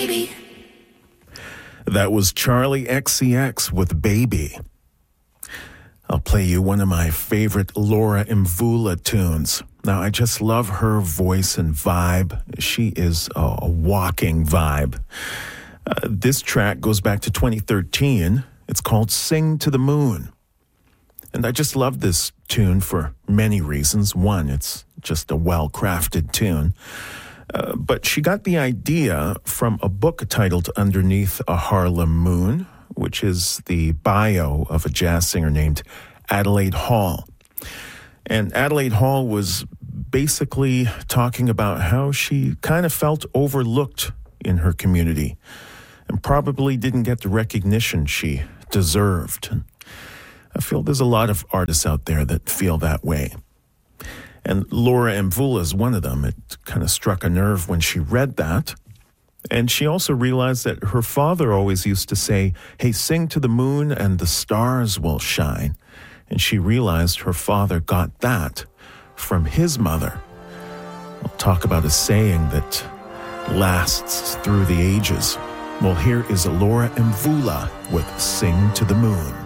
Baby. That was Charlie XCX with Baby. I'll play you one of my favorite Laura Mvula tunes. Now, I just love her voice and vibe. She is a walking vibe. This track goes back to 2013. It's called Sing to the Moon. And I just love this tune for many reasons. One, it's just a well-crafted tune. But she got the idea from a book titled Underneath a Harlem Moon, which is the bio of a jazz singer named Adelaide Hall. And Adelaide Hall was basically talking about how she kind of felt overlooked in her community and probably didn't get the recognition she deserved. And I feel there's a lot of artists out there that feel that way. And Laura Mvula is one of them. It kind of struck a nerve when she read that. And she also realized that her father always used to say, hey, sing to the moon and the stars will shine. And she realized her father got that from his mother. We'll talk about a saying that lasts through the ages. Well, here is Laura Mvula with Sing to the Moon.